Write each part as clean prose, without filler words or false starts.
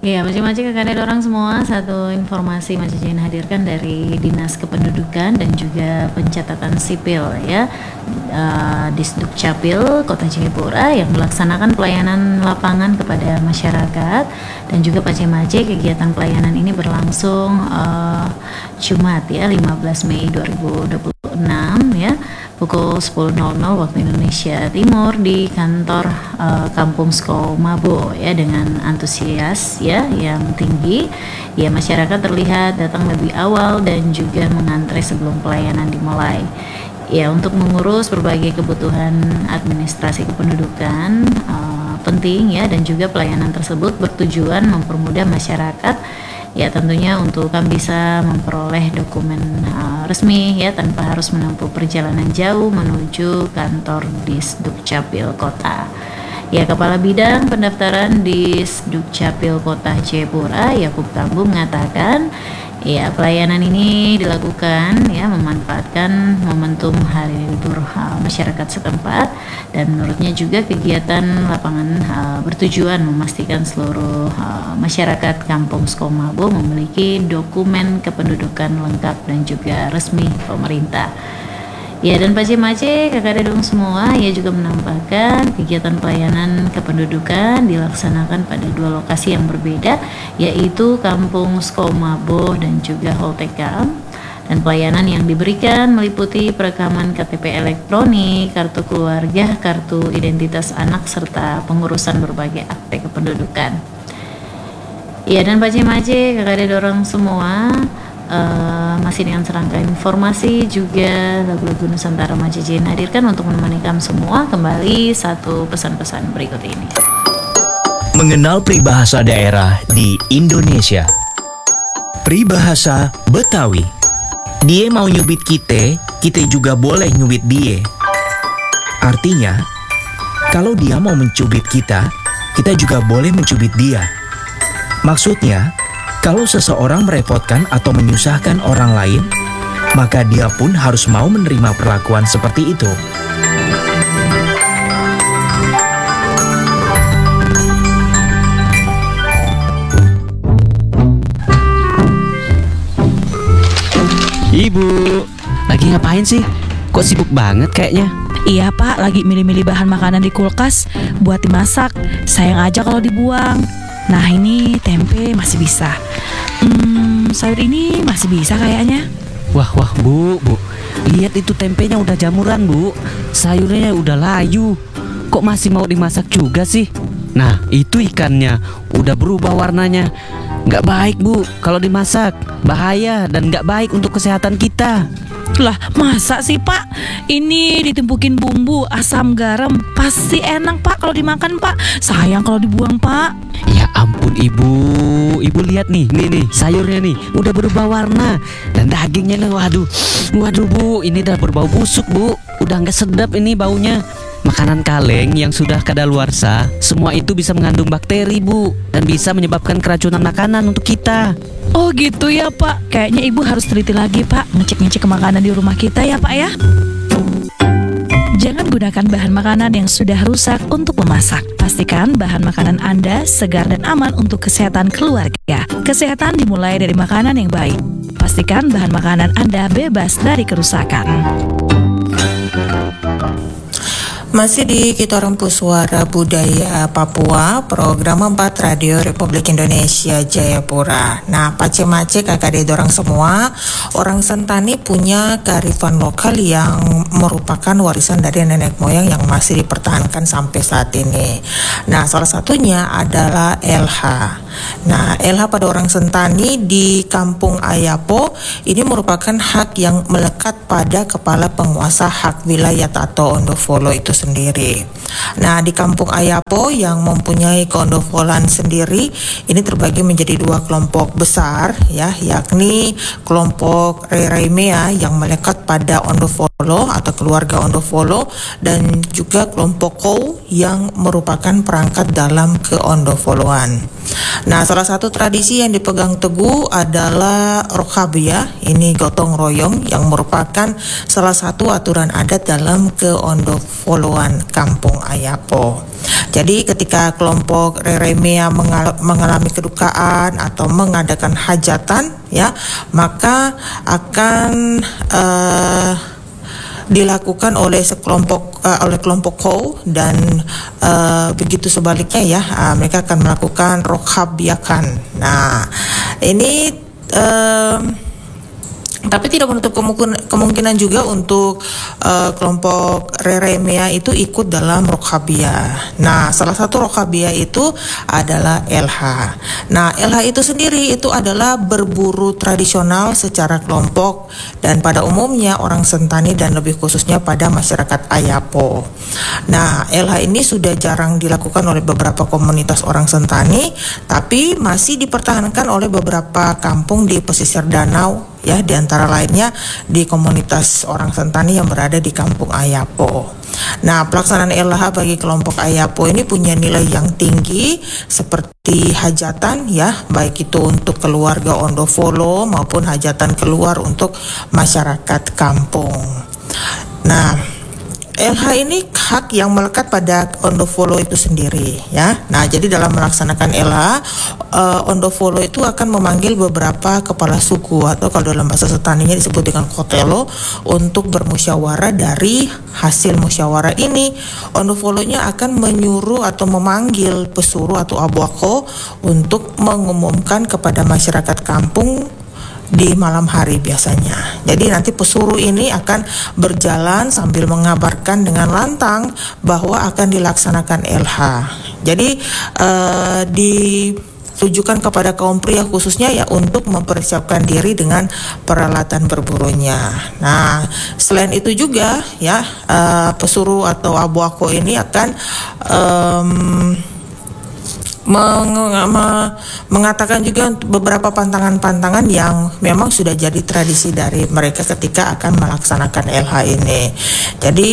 Ya, macam-macam kakak ada orang semua. Satu informasi Mas Jin hadirkan dari Dinas Kependudukan dan juga Pencatatan Sipil ya, Disduk Capil Kota Jayapura yang melaksanakan pelayanan lapangan kepada masyarakat. Dan juga macam-macam kegiatan pelayanan ini berlangsung Jumat ya 15 Mei 2026 ya, pukul 10.00 waktu Indonesia Timur di kantor Kampung Skomabo ya, dengan antusias ya yang tinggi ya. Masyarakat terlihat datang lebih awal dan juga mengantre sebelum pelayanan dimulai ya, untuk mengurus berbagai kebutuhan administrasi kependudukan penting ya. Dan juga pelayanan tersebut bertujuan mempermudah masyarakat ya, tentunya untuk bisa memperoleh dokumen resmi ya, tanpa harus menempuh perjalanan jauh menuju kantor Disduk Capil Kota ya. Kepala Bidang Pendaftaran Disduk Capil Kota Jayapura Yakub Kambu mengatakan ya, pelayanan ini dilakukan ya memanfaatkan momentum hari libur masyarakat setempat, dan menurutnya juga kegiatan lapangan bertujuan memastikan seluruh masyarakat Kampung Skomabo memiliki dokumen kependudukan lengkap dan juga resmi pemerintah. Ya, dan Pace-Mace kakak dong semua, ia juga menambahkan kegiatan pelayanan kependudukan dilaksanakan pada dua lokasi yang berbeda, yaitu Kampung Skomabo dan juga Holtekam. Dan pelayanan yang diberikan meliputi perekaman KTP elektronik, kartu keluarga, kartu identitas anak, serta pengurusan berbagai akte kependudukan. Ya, dan Pace-Mace kakak dorong semua, masih dengan serangkaian informasi juga lagu-lagu Nusantara Mas Jin hadirkan untuk menemani kamu semua. Kembali satu pesan-pesan berikut ini. Mengenal peribahasa daerah di Indonesia. Peribahasa Betawi. Dia mau nyubit kita juga boleh nyubit dia. Artinya, kalau dia mau mencubit kita juga boleh mencubit dia. Maksudnya, kalau seseorang merepotkan atau menyusahkan orang lain, maka dia pun harus mau menerima perlakuan seperti itu. Ibu, lagi ngapain sih? Kok sibuk banget kayaknya? Iya Pak, lagi milih-milih bahan makanan di kulkas buat dimasak. Sayang aja kalau dibuang. Nah, ini tempe masih bisa. Sayur ini masih bisa kayaknya. Wah, Bu. Lihat itu tempenya udah jamuran, Bu. Sayurnya udah layu. Kok masih mau dimasak juga sih? Nah, itu ikannya udah berubah warnanya. Nggak baik, Bu, kalau dimasak. Bahaya dan nggak baik untuk kesehatan kita. Lah, masa sih Pak? Ini ditumpukin bumbu, asam, garam. Pasti enak Pak kalau dimakan Pak. Sayang kalau dibuang Pak. Ya ampun Ibu. Ibu lihat nih sayurnya nih udah berubah warna. Dan dagingnya nih, waduh Bu, ini udah berbau busuk Bu. Udah nggak sedap ini baunya. Makanan kaleng yang sudah kadaluarsa, semua itu bisa mengandung bakteri Bu, dan bisa menyebabkan keracunan makanan untuk kita. Oh gitu ya Pak. Kayaknya Ibu harus teliti lagi Pak, ngecek-ngecek makanan di rumah kita ya Pak ya. Jangan gunakan bahan makanan yang sudah rusak untuk memasak. Pastikan bahan makanan Anda segar dan aman untuk kesehatan keluarga. Kesehatan dimulai dari makanan yang baik. Pastikan bahan makanan Anda bebas dari kerusakan. Masih di Kita Rempu Suara Budaya Papua, program 4 Radio Republik Indonesia Jayapura. Nah, Pace-Mace kakak dorang semua, orang Sentani punya kearifan lokal yang merupakan warisan dari nenek moyang yang masih dipertahankan sampai saat ini. Nah, salah satunya adalah LH. Nah, LH pada orang Sentani di Kampung Ayapo ini merupakan hak yang melekat pada kepala penguasa hak wilayah atau Ondofolo itu sendiri. Nah, di Kampung Ayapo yang mempunyai keondofolan sendiri ini terbagi menjadi dua kelompok besar ya, yakni kelompok Reraimea yang melekat pada Ondofolo Ondofolo atau keluarga Ondofolo, dan juga kelompok Kou yang merupakan perangkat dalam keondofoloan. Nah, salah satu tradisi yang dipegang teguh adalah Rokhabia, ini gotong royong yang merupakan salah satu aturan adat dalam keondofoloan Kampung Ayapo. Jadi ketika kelompok Reremea mengalami kedukaan atau mengadakan hajatan, ya, maka akan dilakukan oleh kelompok Kou, dan begitu sebaliknya, ya, mereka akan melakukan Rokhabiakan. Nah, ini tapi tidak menutup kemungkinan juga untuk kelompok Reremea itu ikut dalam Rokhabia. Nah, salah satu Rokhabia itu adalah LH. Nah, LH itu sendiri itu adalah berburu tradisional secara kelompok dan pada umumnya orang Sentani dan lebih khususnya pada masyarakat Ayapo. Nah, LH ini sudah jarang dilakukan oleh beberapa komunitas orang Sentani, tapi masih dipertahankan oleh beberapa kampung di pesisir danau, ya, di antara lainnya di komunitas orang Sentani yang berada di Kampung Ayapo. Nah, pelaksanaan LH bagi kelompok Ayapo ini punya nilai yang tinggi seperti hajatan, ya, baik itu untuk keluarga Ondofolo maupun hajatan keluar untuk masyarakat kampung. Nah, LH ini hak yang melekat pada Ondofolo itu sendiri, ya. Nah, jadi dalam melaksanakan LH, Ondofolo itu akan memanggil beberapa kepala suku atau kalau dalam bahasa Sentaninya disebut dengan kotelo untuk bermusyawarah. Dari hasil musyawarah ini, Ondofolonya akan menyuruh atau memanggil pesuruh atau abuako untuk mengumumkan kepada masyarakat kampung di malam hari biasanya. Jadi nanti pesuruh ini akan berjalan sambil mengabarkan dengan lantang bahwa akan dilaksanakan LH. Jadi ditujukan kepada kaum pria khususnya, ya, untuk mempersiapkan diri dengan peralatan berburunya. Nah, selain itu juga, ya, pesuruh atau abuako ini akan mengatakan juga beberapa pantangan-pantangan yang memang sudah jadi tradisi dari mereka ketika akan melaksanakan LH ini. Jadi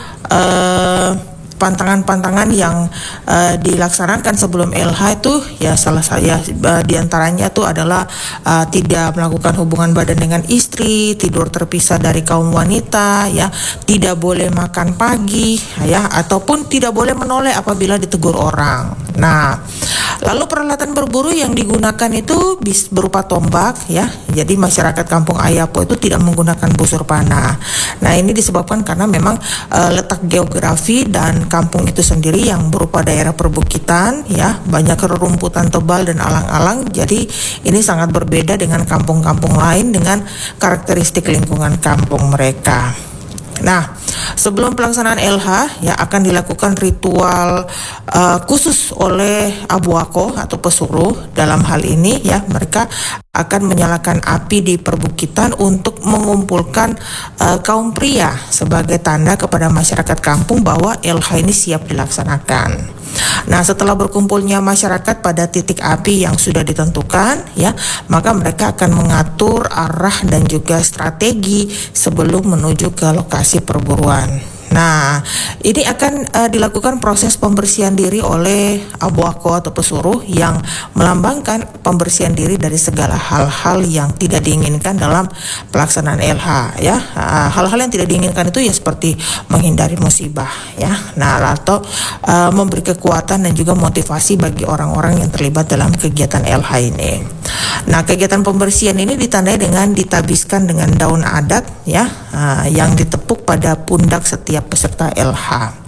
pantangan-pantangan yang dilaksanakan sebelum LH itu, ya, salah saya diantaranya itu adalah tidak melakukan hubungan badan dengan istri, tidur terpisah dari kaum wanita, ya, tidak boleh makan pagi, ya, ataupun tidak boleh menoleh apabila ditegur orang. Nah, lalu peralatan berburu yang digunakan itu berupa tombak, ya. Jadi masyarakat Kampung Ayapo itu tidak menggunakan busur panah. Nah, ini disebabkan karena memang letak geografi dan kampung itu sendiri yang berupa daerah perbukitan, ya, banyak rerumputan tebal dan alang-alang. Jadi ini sangat berbeda dengan kampung-kampung lain dengan karakteristik lingkungan kampung mereka. Nah, sebelum pelaksanaan LH, ya, akan dilakukan ritual khusus oleh abuako atau pesuruh. Dalam hal ini, ya, mereka akan menyalakan api di perbukitan untuk mengumpulkan kaum pria sebagai tanda kepada masyarakat kampung bahwa LH ini siap dilaksanakan. Nah, setelah berkumpulnya masyarakat pada titik api yang sudah ditentukan, ya, maka mereka akan mengatur arah dan juga strategi sebelum menuju ke lokasi perburuan. Nah, ini akan dilakukan proses pembersihan diri oleh abuako atau pesuruh yang melambangkan pembersihan diri dari segala hal-hal yang tidak diinginkan dalam pelaksanaan LH, ya. Hal-hal yang tidak diinginkan itu, ya, seperti menghindari musibah, ya. Nah, atau memberi kekuatan dan juga motivasi bagi orang-orang yang terlibat dalam kegiatan LH ini. Nah, kegiatan pembersihan ini ditandai dengan ditabiskan dengan daun adat, ya, yang ditepuk pada pundak setiap peserta LH.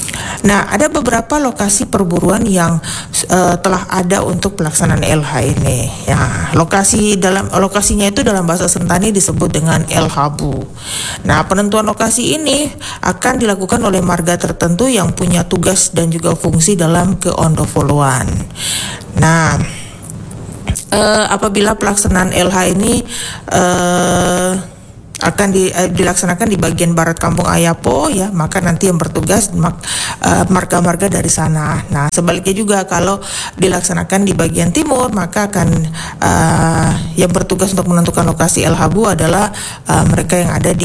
Nah, ada beberapa lokasi perburuan yang telah ada untuk pelaksanaan LH ini. Ya, lokasinya itu dalam bahasa Sentani disebut dengan LHbu. Nah, penentuan lokasi ini akan dilakukan oleh marga tertentu yang punya tugas dan juga fungsi dalam keondofoloan. Nah, apabila pelaksanaan LH ini akan dilaksanakan di bagian barat Kampung Ayapo ya, maka nanti yang bertugas marga-marga dari sana. Nah, sebaliknya juga kalau dilaksanakan di bagian timur, maka akan yang bertugas untuk menentukan lokasi LHBU adalah mereka yang ada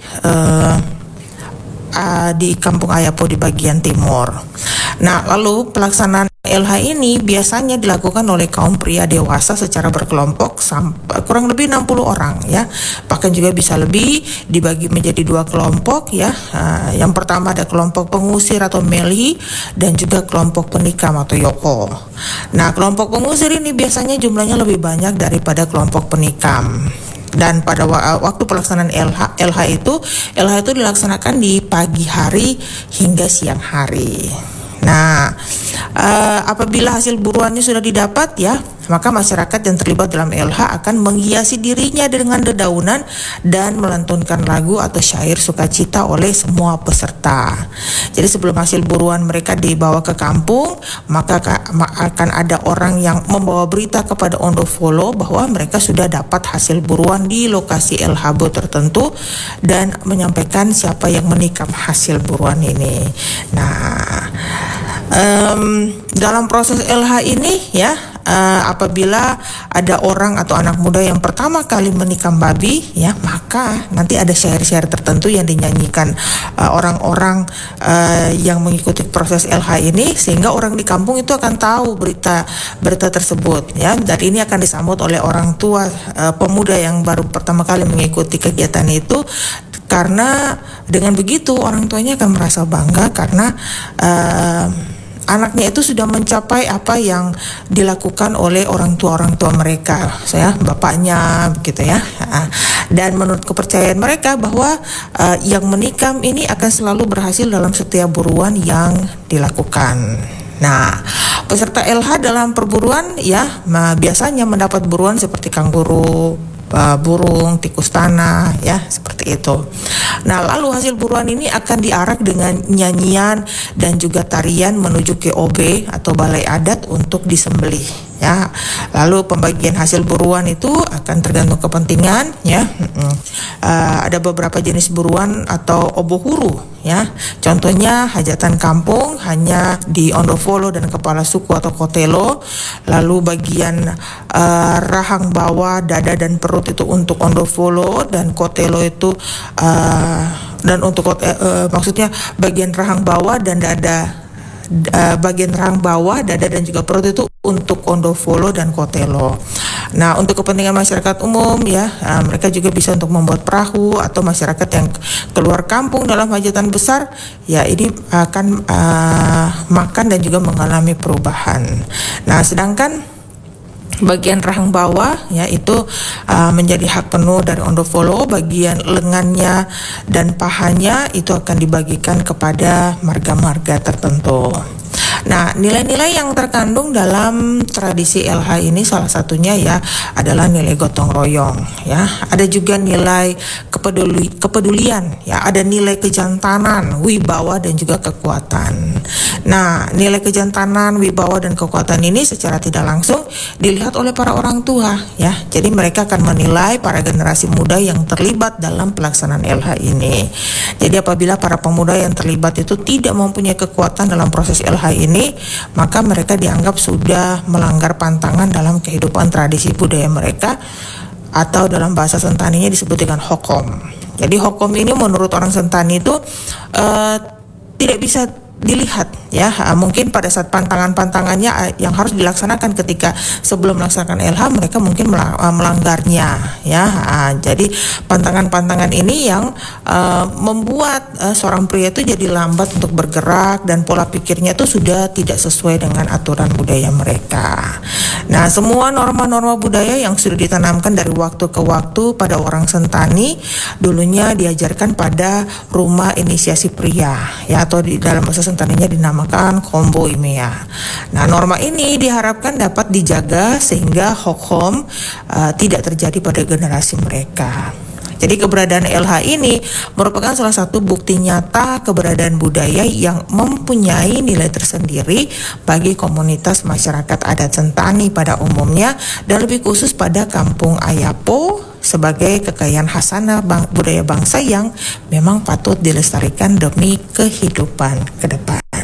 di Kampung Ayapo di bagian timur. Nah, lalu pelaksanaan LH ini biasanya dilakukan oleh kaum pria dewasa secara berkelompok kurang lebih 60 orang ya. Bahkan juga bisa lebih, dibagi menjadi 2 kelompok ya. Yang pertama ada kelompok pengusir atau meli dan juga kelompok penikam atau yoko. Nah, kelompok pengusir ini biasanya jumlahnya lebih banyak daripada kelompok penikam. Dan pada waktu pelaksanaan LH itu dilaksanakan di pagi hari hingga siang hari. Nah, apabila hasil buruannya sudah didapat ya, maka masyarakat yang terlibat dalam LH akan menghiasi dirinya dengan dedaunan dan melantunkan lagu atau syair sukacita oleh semua peserta. Jadi sebelum hasil buruan mereka dibawa ke kampung, maka akan ada orang yang membawa berita kepada Ondofolo bahwa mereka sudah dapat hasil buruan di lokasi LHB tertentu dan menyampaikan siapa yang menikam hasil buruan ini. Nah, dalam proses LH ini ya, apabila ada orang atau anak muda yang pertama kali menikam babi ya, maka nanti ada syair-syair tertentu yang dinyanyikan orang-orang yang mengikuti proses LH ini, sehingga orang di kampung itu akan tahu berita tersebut ya, dan ini akan disambut oleh orang tua pemuda yang baru pertama kali mengikuti kegiatan itu. Karena dengan begitu orang tuanya akan merasa bangga karena anaknya itu sudah mencapai apa yang dilakukan oleh orang tua mereka, saya bapaknya begitu ya. Dan menurut kepercayaan mereka bahwa yang menikam ini akan selalu berhasil dalam setiap buruan yang dilakukan. Nah, peserta LH dalam perburuan ya biasanya mendapat buruan seperti kanguru, burung, tikus tanah ya, seperti itu. Nah, lalu hasil buruan ini akan diarak dengan nyanyian dan juga tarian menuju ke OB atau balai adat untuk disembelih ya. Lalu pembagian hasil buruan itu akan tergantung kepentingan ya. Ada beberapa jenis buruan atau obohuru ya. Contohnya hajatan kampung hanya di Ondofolo dan kepala suku atau kotelo. Lalu bagian rahang bawah, dada dan perut itu untuk Ondofolo, dan kotelo itu dan untuk maksudnya bagian rahang bawah dan dada, bagian rahang bawah, dada dan juga perut itu untuk Ondofolo dan kotelo. Nah, untuk kepentingan masyarakat umum ya, mereka juga bisa untuk membuat perahu, atau masyarakat yang keluar kampung dalam hajatan besar ya, ini akan makan dan juga mengalami perubahan. Nah, sedangkan bagian rahang bawah ya itu menjadi hak penuh dari Ondofolo. Bagian lengannya dan pahanya itu akan dibagikan kepada marga-marga tertentu. Nah, nilai-nilai yang terkandung dalam tradisi LH ini salah satunya ya adalah nilai gotong royong ya. Ada juga nilai kepedulian ya, ada nilai kejantanan, wibawa dan juga kekuatan. Nah, nilai kejantanan, wibawa dan kekuatan ini secara tidak langsung dilihat oleh para orang tua ya. Jadi mereka akan menilai para generasi muda yang terlibat dalam pelaksanaan LH ini. Jadi apabila para pemuda yang terlibat itu tidak mempunyai kekuatan dalam proses LH ini, maka mereka dianggap sudah melanggar pantangan dalam kehidupan tradisi budaya mereka, atau dalam bahasa Sentaninya disebut dengan hokom. Jadi hokom ini menurut orang Sentani itu tidak bisa dilihat ya, mungkin pada saat pantangannya yang harus dilaksanakan ketika sebelum melaksanakan LH mereka mungkin melanggarnya ya. Jadi pantangan ini yang membuat seorang pria itu jadi lambat untuk bergerak, dan pola pikirnya itu sudah tidak sesuai dengan aturan budaya mereka. Nah, semua norma-norma budaya yang sudah ditanamkan dari waktu ke waktu pada orang Sentani dulunya diajarkan pada rumah inisiasi pria ya, atau di dalam bahasa Sentaninya dinamakan Kombo Imea. Nah, norma ini diharapkan dapat dijaga sehingga hokom tidak terjadi pada generasi mereka. Jadi keberadaan LH ini merupakan salah satu bukti nyata keberadaan budaya yang mempunyai nilai tersendiri bagi komunitas masyarakat adat Sentani pada umumnya, dan lebih khusus pada Kampung Ayapo sebagai kekayaan khasana budaya bangsa yang memang patut dilestarikan demi kehidupan ke depan.